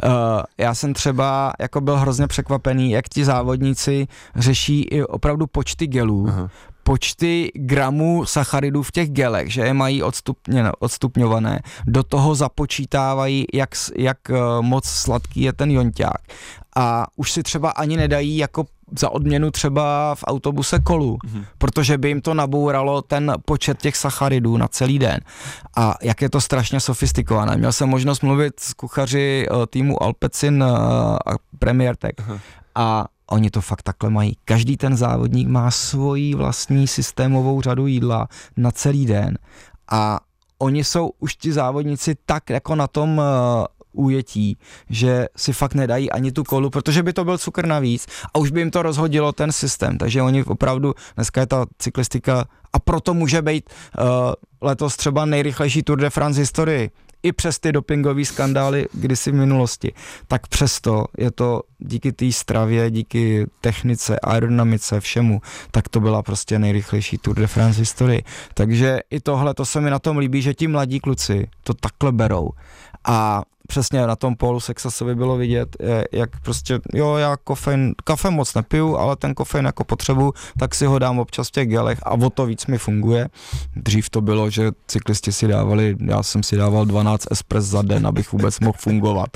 Speaker 9: Já jsem třeba jako byl hrozně překvapený, jak ti závodníci řeší i opravdu počty gelů, počty gramů sacharidů v těch gelech, že je mají odstupňované, do toho započítávají, jak moc sladký je ten jonťák. A už si třeba ani nedají jako za odměnu třeba v autobuse kolu, protože by jim to nabouralo ten počet těch sacharidů na celý den. A jak je to strašně sofistikované. Měl jsem možnost mluvit s kuchaři týmu Alpecin a Premier Tech a oni to fakt takhle mají. Každý ten závodník má svoji vlastní systémovou řadu jídla na celý den a oni jsou už ti závodníci tak jako na tom ujetí, že si fakt nedají ani tu kolu, protože by to byl cukr navíc a už by jim to rozhodilo ten systém, takže oni opravdu, dneska je ta cyklistika a proto může být letos třeba nejrychlejší Tour de France historii. I přes ty dopingové skandály kdysi v minulosti, tak přesto je to díky té stravě, díky technice, aerodynamice, všemu, tak to byla prostě nejrychlejší Tour de France historii. Takže i tohle, to se mi na tom líbí, že ti mladí kluci to takhle berou. A přesně na tom Paulu Sexasovi bylo vidět, jak prostě, jo, já kafe moc nepiju, ale ten kofein jako potřebuji, tak si ho dám občas v těch gelech a o to víc mi funguje. Dřív to bylo, že cyklisti si dávali, já jsem si dával 12 espres za den, abych vůbec mohl fungovat.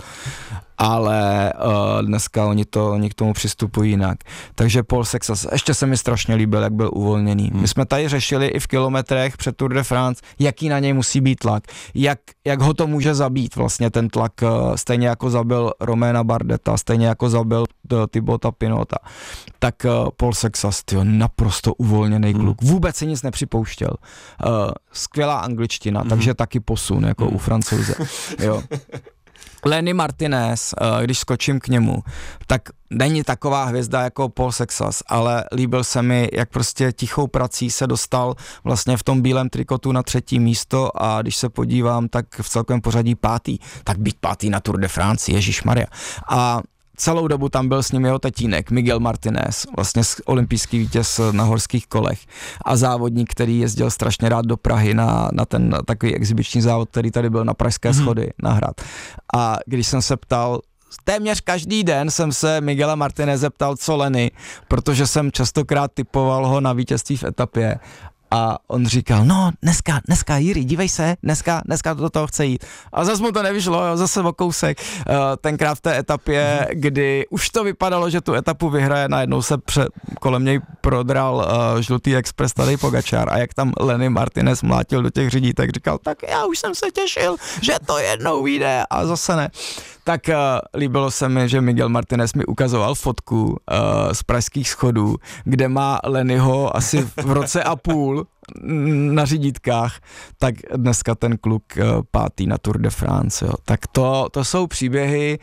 Speaker 9: Ale dneska oni k tomu přistupují jinak. Takže Paul Sexas, ještě se mi strašně líbil, jak byl uvolněný. My jsme tady řešili i v kilometrech před Tour de France, jaký na něj musí být tlak, jak ho to může zabít vlastně ten tlak, stejně jako zabil Romaina Bardeta, stejně jako zabil Thibauta Pinota. Tak Paul Sexas, tyjo, naprosto uvolněný kluk, vůbec si nic nepřipouštěl. Skvělá angličtina, takže taky posun, jako u Francouze. Jo. Lenny Martinez, když skočím k němu, tak není taková hvězda jako Paul Sexas, ale líbil se mi, jak prostě tichou prací se dostal vlastně v tom bílém trikotu na 3. místo a když se podívám, tak v celkovém pořadí 5. Tak být 5. na Tour de France, ježišmarja. A celou dobu tam byl s ním jeho tatínek, Miguel Martinez, vlastně olympijský vítěz na horských kolech a závodník, který jezdil strašně rád do Prahy na ten takový exibiční závod, který tady byl na Pražské schody na Hrad. A když jsem se ptal téměř každý den jsem se Miguela Martineze ptal, co Lenny, protože jsem častokrát typoval ho na vítězství v etapě. A on říkal, no dneska Jiří, dívej se, dneska do toho chce jít. A zase mu to nevyšlo, jo, zase o kousek. Tenkrát v té etapě, kdy už to vypadalo, že tu etapu vyhraje, najednou se kolem něj prodral žlutý Express Tadej Pogačar a jak tam Lenny Martinez mlátil do těch řidí, tak říkal, tak já už jsem se těšil, že to jednou vyjde a zase ne. Tak líbilo se mi, že Miguel Martinez mi ukazoval fotku z pražských schodů, kde má Lennyho asi v roce a půl na řídítkách, tak dneska ten kluk pátý na Tour de France. Jo. Tak to jsou příběhy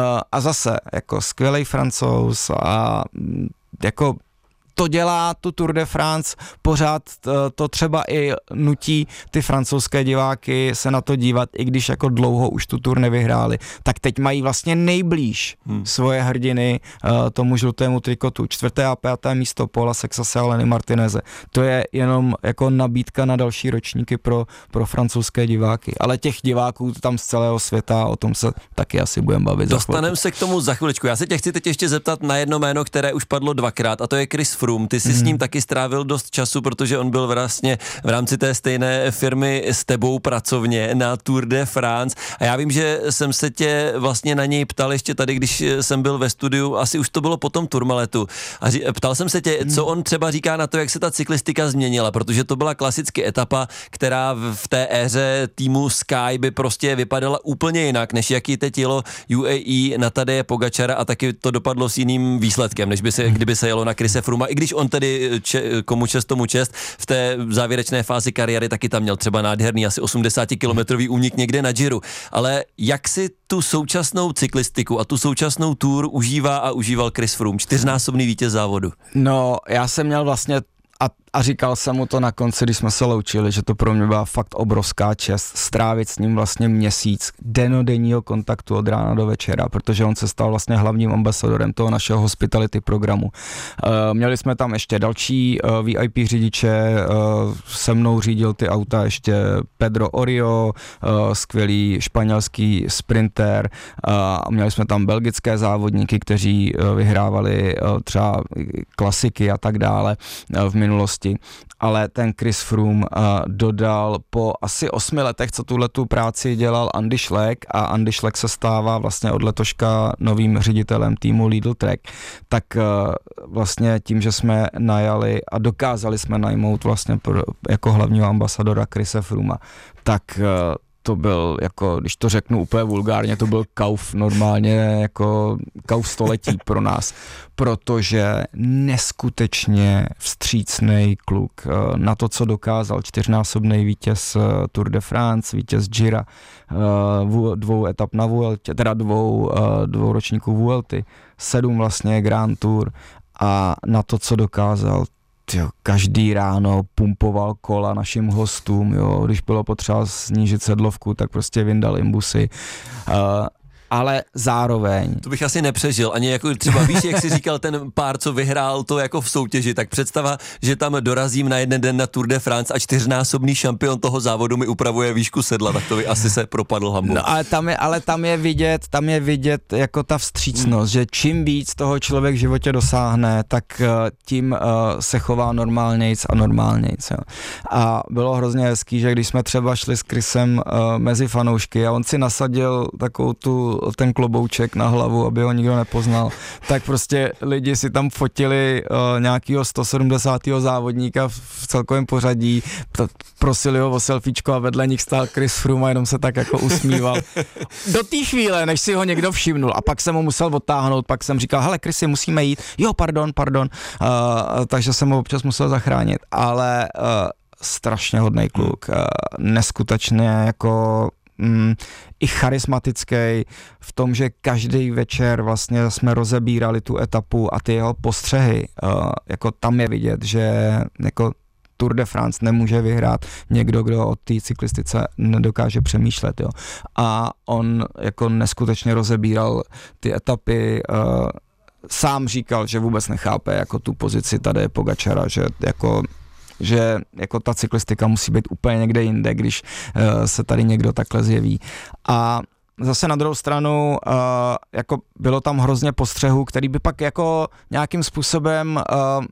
Speaker 9: a zase jako skvělej Francouz a jako to dělá tu Tour de France, pořád to třeba i nutí ty francouzské diváky se na to dívat, i když jako dlouho už tu Tour nevyhráli, tak teď mají vlastně nejblíž svoje hrdiny tomu žlutému trikotu. 4. a 5. místo Paula Sexase a Lenny Martineze. To je jenom jako nabídka na další ročníky pro francouzské diváky. Ale těch diváků tam z celého světa, o tom se taky asi budeme bavit.
Speaker 3: Dostaneme se k tomu za chviličku. Já se tě chci teď ještě zeptat na jedno jméno, které už padlo dvakrát, a to je Chris Froome. Ty jsi s ním taky strávil dost času, protože on byl vlastně v rámci té stejné firmy s tebou pracovně na Tour de France a já vím, že jsem se tě vlastně na něj ptal ještě tady, když jsem byl ve studiu, asi už to bylo po tom Tourmaletu a ptal jsem se tě, co on třeba říká na to, jak se ta cyklistika změnila, protože to byla klasicky etapa, která v té éře týmu Sky by prostě vypadala úplně jinak, než jaký teď jelo UAE na Tadeje Pogačara a taky to dopadlo s jiným výsledkem, než by se, kdyby se jelo na Chrise Frooma, i když on tedy, komu čest, tomu čest, v té závěrečné fázi kariéry taky tam měl třeba nádherný asi 80-kilometrový únik někde na Giro. Ale jak si tu současnou cyklistiku a tu současnou Tour užívá a užíval Chris Froome, 4násobný vítěz závodu?
Speaker 9: No, já jsem měl vlastně a říkal jsem mu to na konci, když jsme se loučili, že to pro mě byla fakt obrovská čest strávit s ním vlastně měsíc dennodenního kontaktu od rána do večera, protože on se stal vlastně hlavním ambasadorem toho našeho hospitality programu. Měli jsme tam ještě další VIP řidiče, se mnou řídil ty auta ještě Pedro Orio, skvělý španělský sprinter, a měli jsme tam belgické závodníky, kteří vyhrávali třeba klasiky a tak dále v minulosti. Ale ten Chris Froome dodal po asi 8 letech, co tuhletu práci dělal Andy Schleck, a Andy Schleck se stává vlastně od letoška novým ředitelem týmu Lidl Trek, tak vlastně tím, že jsme najali a dokázali jsme najmout vlastně jako hlavního ambasadora Chrise Frooma, tak to byl, jako, když to řeknu úplně vulgárně, to byl kauf normálně, jako kauf století pro nás, protože neskutečně vstřícnej kluk na to, co dokázal, 4násobný vítěz Tour de France, vítěz Gira, 2 etap na Vueltě, teda 2 ročníků Vuelty, 7 vlastně Grand Tour, a na to, co dokázal, každý ráno pumpoval kola našim hostům, jo, když bylo potřeba snížit sedlovku, tak prostě vyndal imbusy. Ale zároveň...
Speaker 3: To bych asi nepřežil, ani jako třeba víš, jak jsi říkal ten pár, co vyhrál to jako v soutěži, tak představa, že tam dorazím na jeden den na Tour de France a 4násobný šampion toho závodu mi upravuje výšku sedla, tak to by asi se propadl hambou.
Speaker 9: No ale tam je vidět jako ta vstřícnost, že čím víc toho člověk v životě dosáhne, tak tím se chová normálnějc a normálnějc. Jo. A bylo hrozně hezký, že když jsme třeba šli s Chrisem mezi fanoušky a on si nasadil takovou ten klobouček na hlavu, aby ho nikdo nepoznal, tak prostě lidi si tam fotili nějakýho 170. závodníka v celkovém pořadí, prosili ho o selfiečko a vedle nich stál Chris Froome a jenom se tak jako usmíval. Do té chvíle, než si ho někdo všimnul, a pak jsem ho musel odtáhnout, pak jsem říkal, hele Chrisi, musíme jít, jo, pardon, takže jsem ho občas musel zachránit, ale strašně hodnej kluk, neskutečně jako i charismatický v tom, že každý večer vlastně jsme rozebírali tu etapu a ty jeho postřehy, jako tam je vidět, že jako Tour de France nemůže vyhrát někdo, kdo o té cyklistice nedokáže přemýšlet, jo. A on jako neskutečně rozebíral ty etapy, sám říkal, že vůbec nechápe jako tu pozici Tadeje Pogačara, že jako ta cyklistika musí být úplně někde jinde, když se tady někdo takhle zjeví. A zase na druhou stranu jako bylo tam hrozně postřehů, který by pak jako nějakým způsobem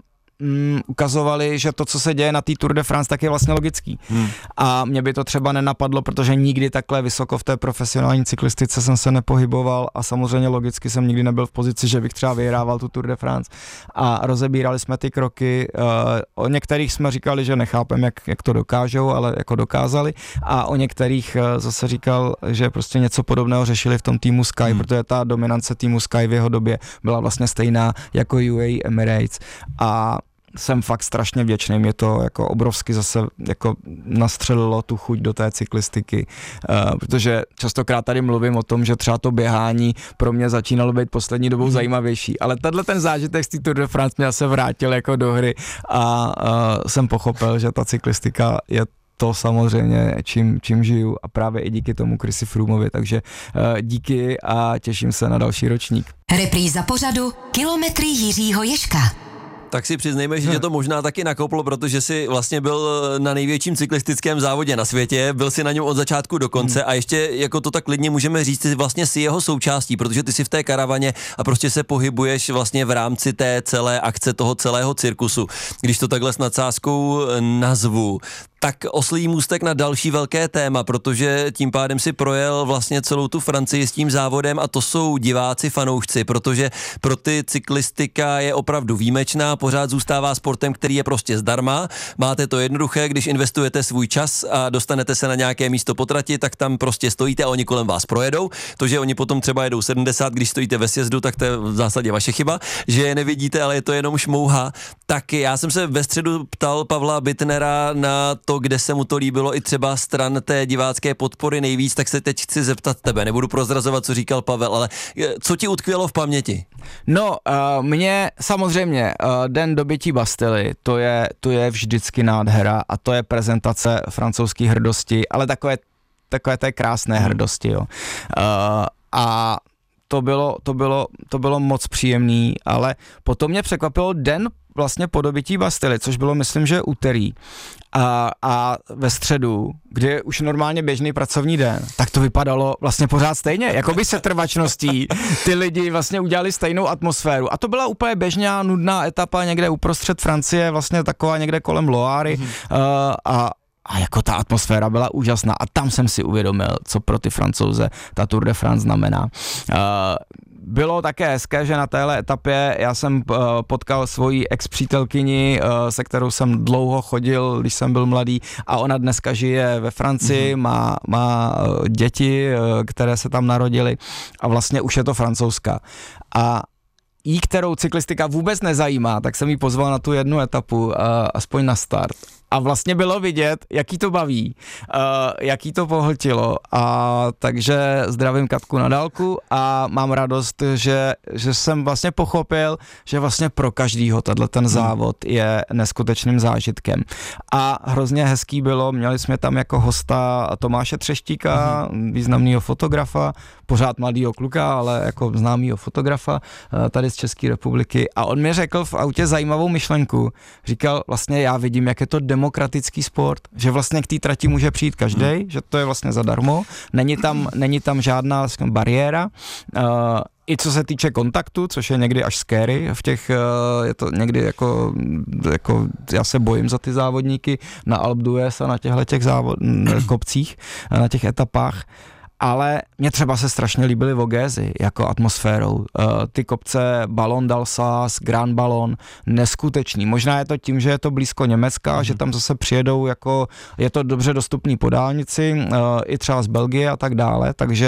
Speaker 9: ukazovali, že to, co se děje na té Tour de France, tak je vlastně logický. A mě by to třeba nenapadlo, protože nikdy takhle vysoko v té profesionální cyklistice jsem se nepohyboval a samozřejmě logicky jsem nikdy nebyl v pozici, že bych třeba vyhrával tu Tour de France. A rozebírali jsme ty kroky. O některých jsme říkali, že nechápem, jak to dokážou, ale jako dokázali. A o některých zase říkal, že prostě něco podobného řešili v tom týmu Sky, protože ta dominance týmu Sky v jeho době byla vlastně stejná jako UAE Emirates. A jsem fakt strašně vděčný, mě to jako obrovsky zase jako nastřelilo tu chuť do té cyklistiky, protože častokrát tady mluvím o tom, že třeba to běhání pro mě začínalo být poslední dobou zajímavější, ale tenhle ten zážitek z té Tour de France mě se vrátil jako do hry a jsem pochopil, že ta cyklistika je to samozřejmě, čím žiju a právě i díky tomu Chrisi Froomovi, takže díky a těším se na další ročník.
Speaker 2: Repríza pořadu Kilometry Jiřího Ježka.
Speaker 3: Tak si přiznejme, že tě to možná taky nakoplo, protože jsi vlastně byl na největším cyklistickém závodě na světě, byl si na něm od začátku do konce a ještě jako to tak klidně můžeme říct, ty vlastně si jeho součástí, protože ty jsi v té karavaně a prostě se pohybuješ vlastně v rámci té celé akce, toho celého cirkusu. Když to takhle s nadsázkou nazvu, tak oslý můstek na další velké téma, protože tím pádem si projel vlastně celou tu Francii s tím závodem a to jsou diváci, fanoušci, protože pro ty cyklistika je opravdu výjimečná, pořád zůstává sportem, který je prostě zdarma. Máte to jednoduché, když investujete svůj čas a dostanete se na nějaké místo po trati, tak tam prostě stojíte a oni kolem vás projedou. To, že oni potom třeba jedou 70, když stojíte ve sjezdu, tak to je v zásadě vaše chyba, že je nevidíte, ale je to jenom šmouha. Tak já jsem se ve středu ptal Pavla Bittnera na to, kde se mu to líbilo i třeba stran té divácké podpory nejvíc, tak se teď chci zeptat tebe. Nebudu prozrazovat, co říkal Pavel, ale co ti utkvělo v paměti?
Speaker 9: No, mně samozřejmě den dobytí Bastily, to je vždycky nádhera a to je prezentace francouzské hrdosti, ale takové té krásné hrdosti, jo. A to bylo moc příjemný, ale potom mě překvapilo den vlastně po dobytí Bastily, což bylo, myslím, že úterý a ve středu, kdy je už normálně běžný pracovní den, tak to vypadalo vlastně pořád stejně, jako by setrvačností ty lidi vlastně udělali stejnou atmosféru a to byla úplně běžná, nudná etapa někde uprostřed Francie, vlastně taková někde kolem Loáry a jako ta atmosféra byla úžasná a tam jsem si uvědomil, co pro ty Francouze ta Tour de France znamená. Bylo také hezké, že na téhle etapě já jsem potkal svoji ex-přítelkyni, se kterou jsem dlouho chodil, když jsem byl mladý a ona dneska žije ve Francii, má děti, které se tam narodily a vlastně už je to Francouzka. A jí, kterou cyklistika vůbec nezajímá, tak jsem jí pozval na tu jednu etapu, aspoň na start. A vlastně bylo vidět, jaký to baví, jaký to pohltilo a takže zdravím Katku na dálku a mám radost, že jsem vlastně pochopil, že vlastně pro každýho ten závod je neskutečným zážitkem. A hrozně hezký bylo, měli jsme tam jako hosta Tomáše Třeštíka, významného fotografa, pořád mladýho kluka, ale jako známýho fotografa tady z České republiky a on mi řekl v autě zajímavou myšlenku, říkal vlastně já vidím, jak je to demokratický sport, že vlastně k té trati může přijít každej, že to je vlastně zadarmo, není tam žádná bariéra, i co se týče kontaktu, což je někdy až scary, je to někdy jako já se bojím za ty závodníky na Alpe d'Huez a na těchto kopcích, na těch etapách. Ale mě třeba se strašně líbily Vogézy jako atmosférou. Ty kopce Ballon d'Alsace, Grand Ballon, neskutečný. Možná je to tím, že je to blízko Německa, že tam zase přijedou je to dobře dostupný po dálnici, i třeba z Belgie a tak dále, takže